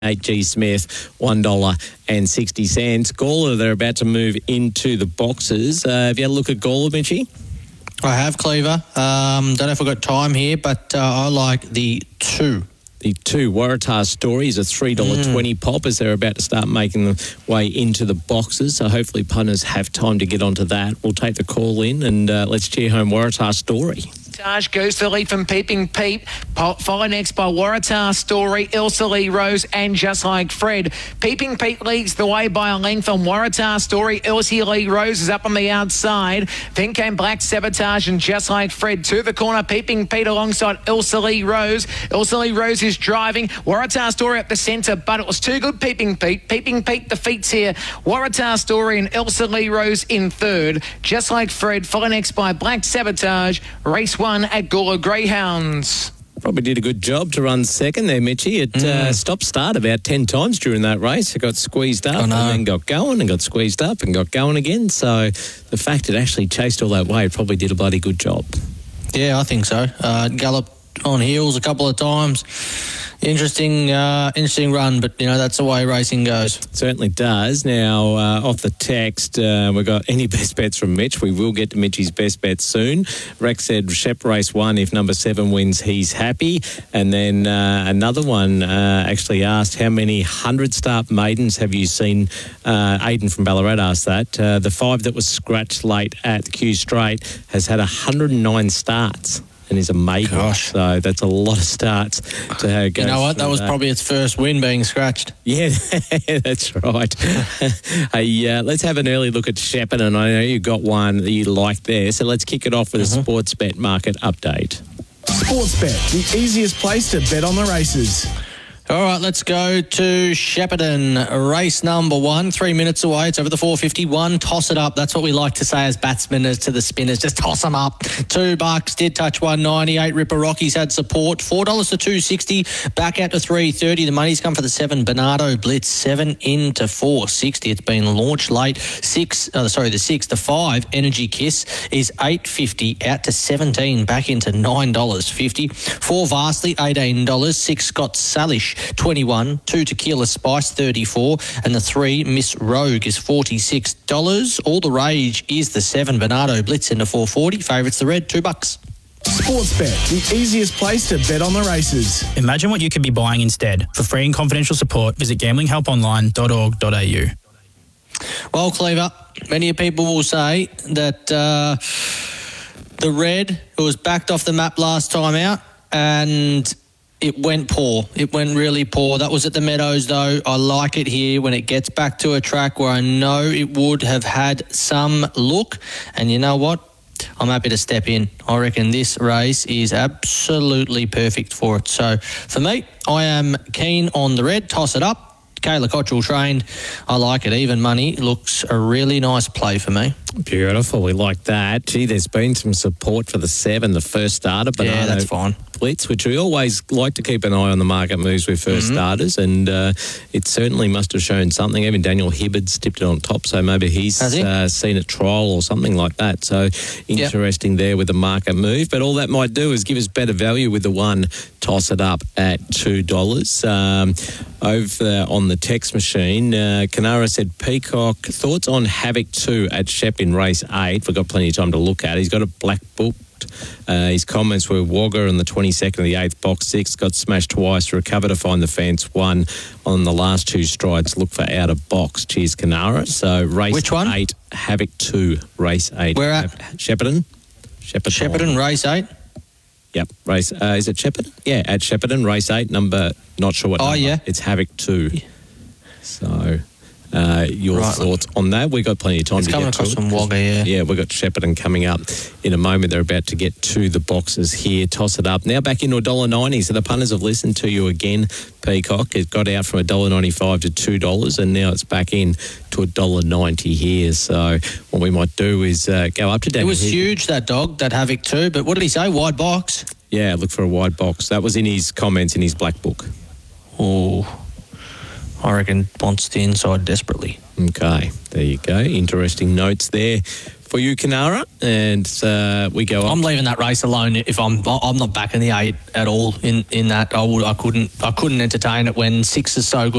8G Smith, $1.60. Gawler, they're about to move into the boxes. Have you had a look at Gawler, Mitchie? I have, Cleaver. Don't know if I've got time here, but I like the 2. The 2 Waratah Stories, a $3.20 pop as they're about to start making their way into the boxes. So hopefully punters have time to get onto that. We'll take the call in and let's cheer home Waratah Story. Taj goes to the lead from Peeping Pete, followed next by Waratah Story, Ilsa Lee Rose, and Just Like Fred. Peeping Pete leads the way by a length on Waratah Story. Ilsa Lee Rose is up on the outside. Then came Black Sabotage and Just Like Fred to the corner. Peeping Pete alongside Ilsa Lee Rose. Ilsa Lee Rose is driving. Waratah Story up the centre, but it was too good, Peeping Pete. Peeping Pete defeats here Waratah Story and Ilsa Lee Rose in third. Just Like Fred, followed next by Black Sabotage. Race 1 at Gawler Greyhounds. Probably did a good job to run second there, Mitchie. It stopped-start about 10 times during that race. It got squeezed up and then got going and got squeezed up and got going again. So the fact it actually chased all that way probably did a bloody good job. Yeah, I think so. Galloped on heels a couple of times. Interesting run, but, that's the way racing goes. It certainly does. Now, off the text, we've got any best bets from Mitch. We will get to Mitchie's best bets soon. Rex said Shep race 1, if number 7 wins, he's happy. And then another one actually asked, how many 100-start maidens have you seen? Aidan from Ballarat asked that. The 5 that was scratched late at the Q Straight has had 109 starts. And is a maiden. Gosh. So that's a lot of starts to go. You know what? That was probably its first win being scratched. Yeah, that's right. Hey, let's have an early look at Shepparton. I know you've got one that you like there. So let's kick it off with a sports bet market update. Sportsbet, the easiest place to bet on the races. All right, let's go to Shepparton. Race number 1, 3 minutes away. It's over the 451. Toss it up. That's what we like to say as batsmen to the spinners. Just toss them up. $2. Did touch 198. Ripper Rockies had support. $4 to 260. Back out to 330. The money's come for the 7. Bernardo Blitz 7 into 460. It's been launched late. The 6, the 5. Energy Kiss is $8.50 out to 17. Back into $9.50. 4 Vastly $18. 6 Scott Salish 21, 2 Tequila Spice 34, and the 3 Miss Rogue is $46. All the rage is the 7 Bernardo Blitz into 440. Favourites the red, $2. Sportsbet, the easiest place to bet on the races. Imagine what you could be buying instead. For free and confidential support, visit gamblinghelponline.org.au. Well, Cleaver, many people will say that the red, it was backed off the map last time out, and it went poor. It went really poor. That was at the Meadows, though. I like it here when it gets back to a track where I know it would have had some look. And you know what? I'm happy to step in. I reckon this race is absolutely perfect for it. So for me, I am keen on the red. Toss it up. Kayla Cottrell trained. I like it. Even money looks a really nice play for me. Beautiful. We like that. Gee, there's been some support for the 7, the first starter. But yeah, that's fine. Blitz, which we always like to keep an eye on the market moves with first starters, and it certainly must have shown something. Even Daniel Hibbard's tipped it on top, so maybe he's seen a trial or something like that. So interesting there with the market move. But all that might do is give us better value with the 1. Toss it up at $2. Over on the text machine, Kanara said, Peacock, thoughts on Havoc 2 at Shep in race 8? We've got plenty of time to look at. He's got a black book. His comments were Wagga on the 22nd of the 8th, box 6, got smashed twice, recover to find the fence, 1 on the last 2 strides, look for out of box. Cheers, Kanara. So race Which one? 8, Havoc 2, race 8. Where at? Shepparton. Shepparton, race 8? Yep, race. Is it Shepparton? Yeah, at Shepparton, race 8, number, not sure what number. Yeah. It's Havoc 2. So your thoughts on that? We've got plenty of time to get to it. It's coming across from Wagga, yeah. Yeah, we've got Shepparton coming up in a moment. They're about to get to the boxes here. Toss it up. Now back into $1.90. So the punters have listened to you again, Peacock. It got out from $1.95 to $2, and now it's back in to $1.90 here. So what we might do is go up to Daniel. It was huge, that dog, that Havoc 2, but what did he say? Wide box? Yeah, look for a wide box. That was in his comments in his black book. Oh, I reckon wants the inside desperately. Okay, there you go. Interesting notes there for you, Kanara. And we go on. I'm leaving that race alone. If I'm not backing the 8 at all in that. I couldn't entertain it when 6 is so good.